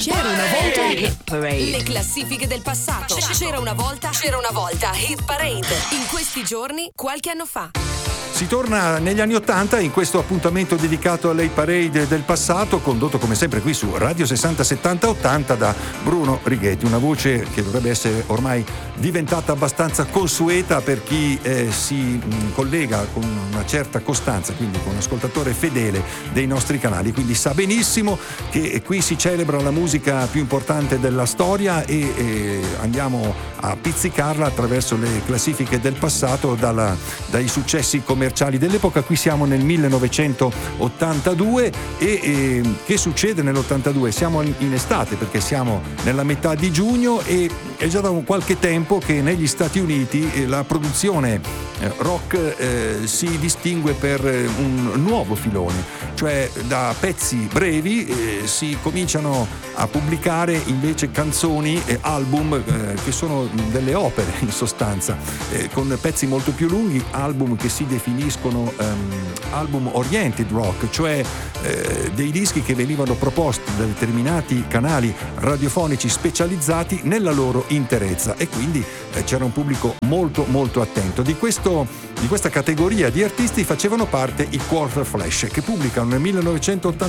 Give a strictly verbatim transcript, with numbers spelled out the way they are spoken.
C'era una volta Hit Parade. Le classifiche del passato. C'era una volta, c'era una volta Hit Parade. In questi giorni, qualche anno fa. Si torna negli anni Ottanta in questo appuntamento dedicato alle parade del passato, condotto come sempre qui su Radio sessanta settanta ottanta da Bruno Righetti, una voce che dovrebbe essere ormai diventata abbastanza consueta per chi eh, si mh, collega con una certa costanza, quindi con un ascoltatore fedele dei nostri canali, quindi sa benissimo che qui si celebra la musica più importante della storia e eh, andiamo a pizzicarla attraverso le classifiche del passato, dalla, dai successi commerciali dell'epoca. Qui siamo nel millenovecentottantadue e, e che succede nell'ottantadue? Siamo in estate perché siamo nella metà di giugno e è già da un qualche tempo che negli Stati Uniti la produzione rock eh, si distingue per un nuovo filone, cioè da pezzi brevi eh, si cominciano a pubblicare invece canzoni e album eh, che sono delle opere in sostanza, eh, con pezzi molto più lunghi, album che si definiscono um, album oriented rock, cioè eh, dei dischi che venivano proposti da determinati canali radiofonici specializzati nella loro interezza e quindi eh, c'era un pubblico molto molto attento. Di questo di questa categoria di artisti facevano parte i Quarter Flash, che pubblicano nel millenovecentottantadue